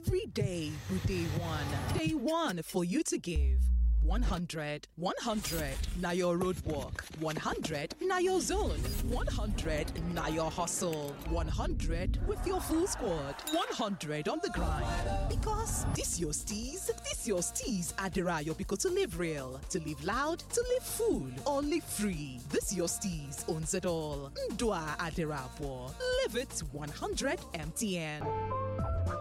Every day with day one. Day one for you to give. 100. 100 na your roadwork. 100 na your zone. 100 na your hustle. 100 with your full squad. 100 on the grind. Because this your steez Adirayo because to live real, to live loud, to live full, or live free. This your steez owns it all. Ndwa Adirabwo. Live it 100 MTN.